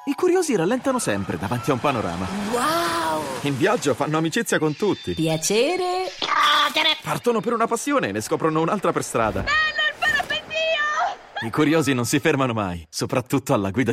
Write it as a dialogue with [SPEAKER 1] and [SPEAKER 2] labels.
[SPEAKER 1] I curiosi rallentano sempre davanti a un panorama.
[SPEAKER 2] Wow!
[SPEAKER 1] In viaggio fanno amicizia con tutti.
[SPEAKER 2] Piacere.
[SPEAKER 1] Partono per una passione e ne scoprono un'altra per strada.
[SPEAKER 2] Bello il parapendio!
[SPEAKER 1] I curiosi non si fermano mai, soprattutto alla guida